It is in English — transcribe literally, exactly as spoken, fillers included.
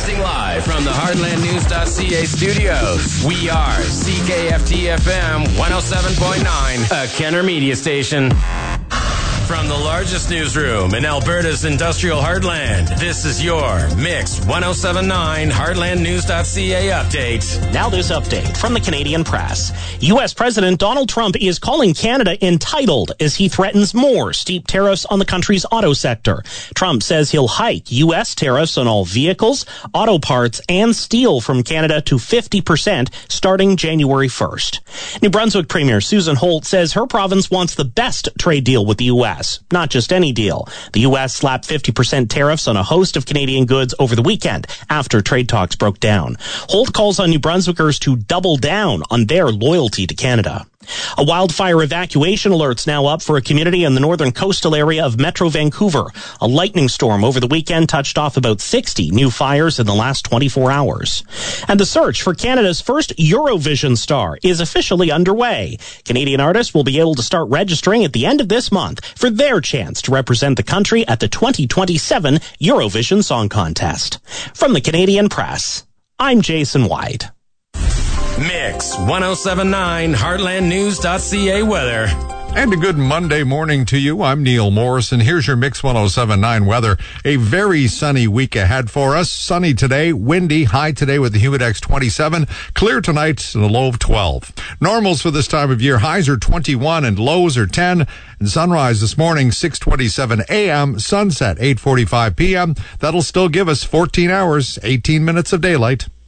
Broadcasting live from the Heartland News dot C A studios. We are C K F T F M one oh seven point nine, a Kenner Media station. From the largest newsroom in Alberta's industrial heartland, this is your Mix ten seventy-nine Heartland News dot C A update. Now this update from the Canadian Press. U S President Donald Trump is calling Canada entitled as he threatens more steep tariffs on the country's auto sector. Trump says he'll hike U S tariffs on all vehicles, auto parts, and steel from Canada to fifty percent starting January first. New Brunswick Premier Susan Holt says her province wants the best trade deal with the U S. Not just any deal. The U S slapped fifty percent tariffs on a host of Canadian goods over the weekend after trade talks broke down. Holt calls on New Brunswickers to double down on their loyalty to Canada. A wildfire evacuation alert's now up for a community in the northern coastal area of Metro Vancouver. A lightning storm over the weekend touched off about sixty new fires in the last twenty-four hours. And the search for Canada's first Eurovision star is officially underway. Canadian artists will be able to start registering at the end of this month for their chance to represent the country at the twenty twenty-seven Eurovision Song Contest. From the Canadian Press, I'm Jason White. Mix ten seventy-nine Heartland News dot C A weather. And a good Monday morning to you. I'm Neil Morrison. Here's your Mix ten seventy-nine weather. A very sunny week ahead for us. Sunny today, windy, high today with the Humidex twenty-seven. Clear tonight and a low of twelve. Normals for this time of year, highs are twenty-one and lows are ten. And sunrise this morning, six twenty-seven a.m., sunset eight forty-five p.m. That'll still give us fourteen hours, eighteen minutes of daylight.